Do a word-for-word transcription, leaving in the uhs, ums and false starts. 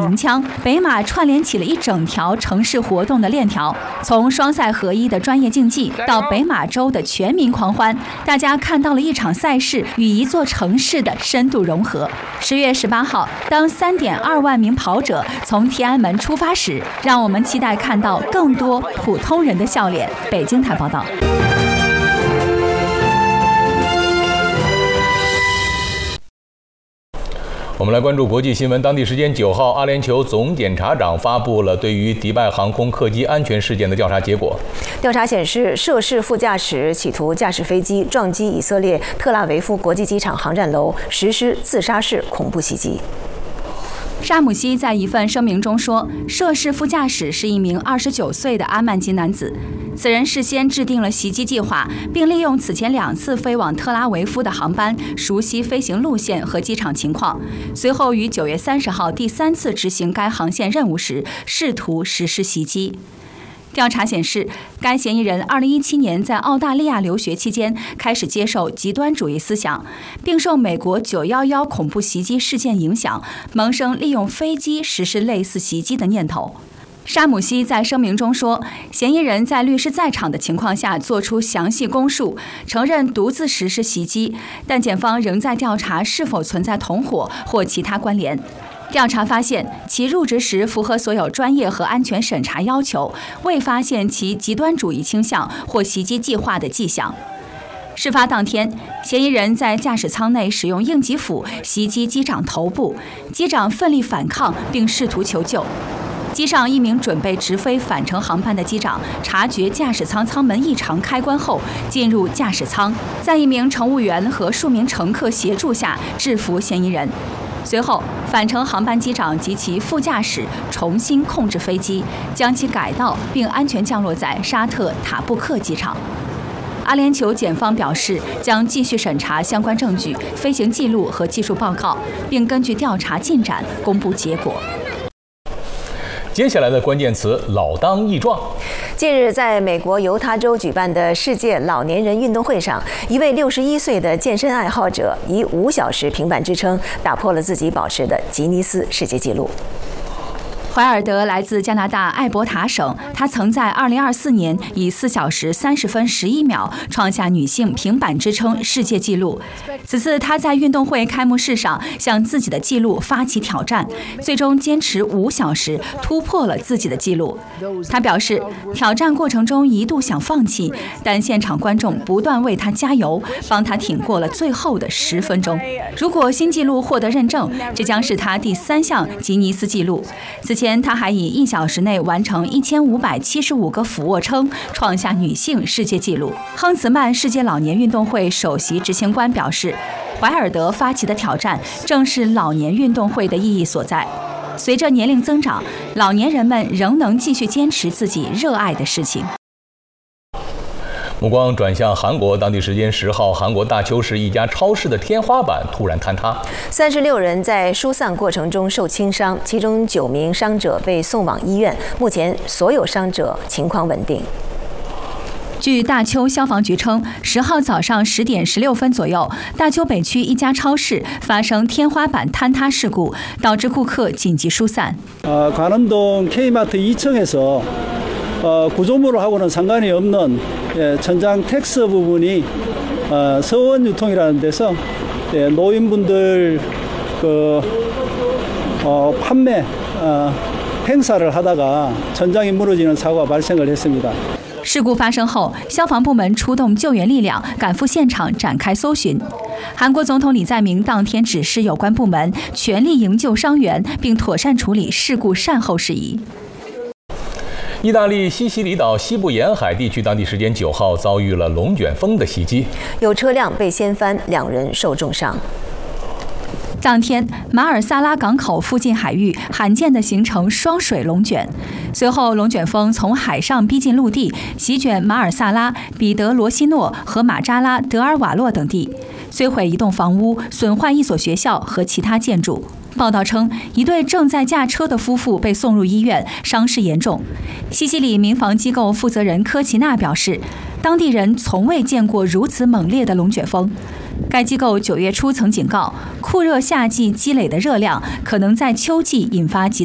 鸣枪，北马串联起了一整条城市活动的链条，从双赛合一的专业竞技到北马州的全民狂欢，大家看到了一场赛事与一座城市的深度融合。十月十八号，当三点二万名跑者从天安门出发时，让我们期待看到更多普通人的笑脸。北京台报道。 我们来关注国际新闻。当地时间九号，阿联酋总检察长发布了对于迪拜航空客机安全事件的调查结果。 调查显示，涉事副驾驶企图驾驶飞机撞击以色列特拉维夫国际机场航站楼，实施自杀式恐怖袭击。 沙姆西在一份声明中说，涉事副驾驶是一名二十九岁的阿曼籍男子。此人事先制定了袭击计划，并利用此前两次飞往特拉维夫的航班，熟悉飞行路线和机场情况。随后于九月三十号第三次执行该航线任务时，试图实施袭击。调查显示，该嫌疑人二零一七年在澳大利亚留学期间开始接受极端主义思想，并受美国九一一恐怖袭击事件影响，萌生利用飞机实施类似袭击的念头。沙姆西在声明中说，嫌疑人在律师在场的情况下做出详细供述，承认独自实施袭击，但检方仍在调查是否存在同伙或其他关联。调查发现，其入职时符合所有专业和安全审查要求，未发现其极端主义倾向或袭击计划的迹象。事发当天，嫌疑人在驾驶舱内使用应急斧袭击机长头部，机长奋力反抗并试图求救。机上一名准备直飞返程航班的机长察觉驾驶舱舱门异常开关后，进入驾驶舱，在一名乘务员和数名乘客协助下制服嫌疑人。随后，返程航班机长及其副驾驶重新控制飞机，将其改道并安全降落在沙特塔布克机场。阿联酋检方表示，将继续审查相关证据、飞行记录和技术报告，并根据调查进展公布结果。 接下来的关键词：老当益壮。 近日，在美国犹他州举办的世界老年人运动会上，一位六十一岁的健身爱好者以五小时平板支撑打破了自己保持的吉尼斯世界纪录。 怀尔德来自加拿大艾伯塔省，他曾在二零二四年以四小时三十分十一秒创下女性平板支撑世界纪录。此次他在运动会开幕式上向自己的纪录发起挑战，最终坚持五小时，突破了自己的纪录。他表示，挑战过程中一度想放弃，但现场观众不断为他加油，帮他挺过了最后的十分钟。如果新纪录获得认证，这将是他第三项吉尼斯纪录。此前他还以一小时内完成一千五百七十五个俯卧撑，创下女性世界纪录。亨茨曼世界老年运动会首席执行官表示，怀尔德发起的挑战正是老年运动会的意义所在。随着年龄增长，老年人们仍能继续坚持自己热爱的事情。 目光转向韩国，当地时间十号，韩国大邱市一家超市的天花板突然坍塌， 三十六人在疏散过程中受轻伤，其中九名伤者被送往医院，目前所有伤者情况稳定。 据大邱消防局称，十号早上十点十六分左右，大邱北区一家超市发生天花板坍塌事故，导致顾客紧急疏散。 어, 관음동 K마트 이 층에서 어, 구조물을 하고는 상관이 없는 예, 천장 텍스 부분이 어, 서원 유통이라는 데서 예, 노인분들 그 어, 판매 어, 행사를 하다가 천장이 무너지는 사고가 발생을 했습니다. 事故发生后，消防部门出动救援力量赶赴现场展开搜寻。韩国总统李在明当天指示有关部门全力营救伤员，并妥善处理事故善后事宜。 意大利西西里岛西部沿海地区当地时间九号遭遇了龙卷风的袭击， 有车辆被掀翻，两人受重伤。 当天，马尔萨拉港口附近海域罕见地形成双水龙卷，随后龙卷风从海上逼近陆地，席卷马尔萨拉、彼得罗西诺和马扎拉德尔瓦洛等地，摧毁一栋房屋，损坏一所学校和其他建筑。报道称，一对正在驾车的夫妇被送入医院，伤势严重。西西里民防机构负责人科奇纳表示，当地人从未见过如此猛烈的龙卷风。该机构九月初曾警告，酷热夏季积累的热量可能在秋季引发极